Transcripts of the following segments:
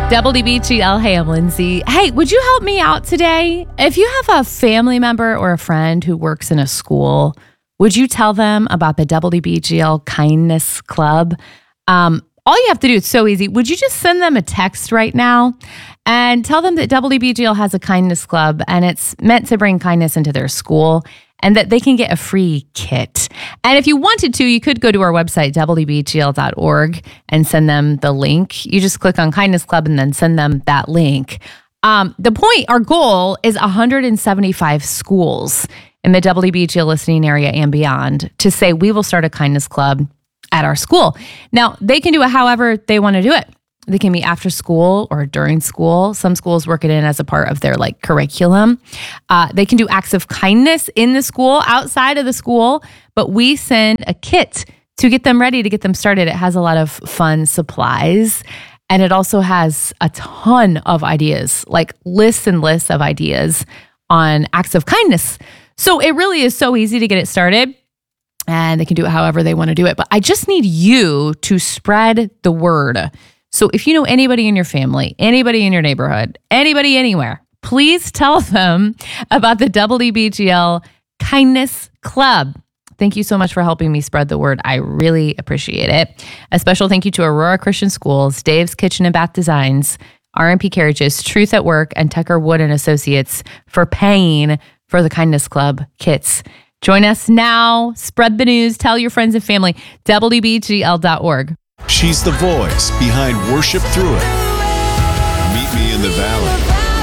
WBGL, hey, I'm Lindsay. Hey, would you help me out today? If you have a family member or a friend who works in a school, would you tell them about the WBGL Kindness Club? All you have to do, it's so easy. Would you just send them a text right now and tell them that WBGL has a kindness club and it's meant to bring kindness into their school and that they can get a free kit. And if you wanted to, you could go to our website, WBGL.org, and send them the link. You just click on Kindness Club and then send them that link. The point, our goal is 175 schools in the WBGL listening area and beyond to say we will start a kindness club at our school. Now, they can do it however they want to do it. They can meet after school or during school. Some schools work it in as a part of their curriculum. They can do acts of kindness in the school, outside of the school, but we send a kit to get them ready, to get them started. It has a lot of fun supplies, and it also has a ton of ideas, like lists and lists of ideas on acts of kindness. So it really is so easy to get it started, and they can do it however they want to do it. But I just need you to spread the word. So if you know anybody in your family, anybody in your neighborhood, anybody anywhere, please tell them about the WBGL Kindness Club. Thank you so much for helping me spread the word. I really appreciate it. A special thank you to Aurora Christian Schools, Dave's Kitchen and Bath Designs, RMP Carriages, Truth at Work, and Tucker Wood and Associates for paying for the Kindness Club kits. Join us now. Spread the news. Tell your friends and family. WBGL.org. She's the voice behind Worship Through It, Meet Me in the Valley,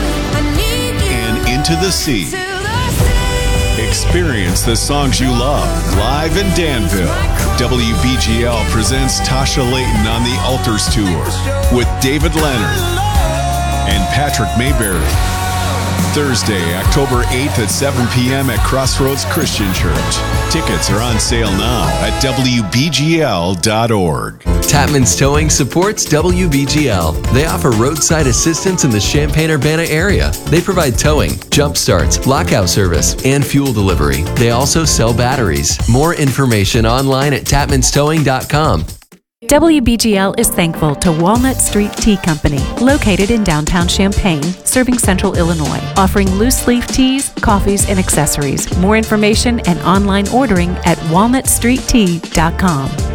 and Into the Sea. Experience the songs you love live in Danville. WBGL presents Tasha Layton on the Altars Tour with David Leonard and Patrick Mayberry. Thursday, October 8th at 7 p.m. at Crossroads Christian Church. Tickets are on sale now at WBGL.org. Tapman's Towing supports WBGL. They offer roadside assistance in the Champaign-Urbana area. They provide towing, jump starts, lockout service, and fuel delivery. They also sell batteries. More information online at tapmanstowing.com. WBGL is thankful to Walnut Street Tea Company, located in downtown Champaign, serving Central Illinois, offering loose leaf teas, coffees, and accessories. More information and online ordering at walnutstreettea.com.